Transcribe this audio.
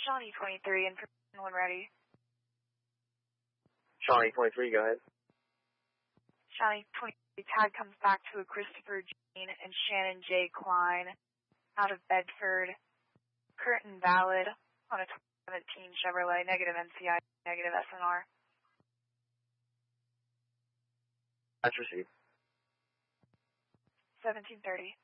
Shawnee 23 and when ready. Shawnee 23, go ahead. Shawnee 23, tag comes back to a Christopher Jean and Shannon J. Klein out of Bedford. Curtain valid on a 2017 Chevrolet, negative NCI, negative SNR. That's received. 1730.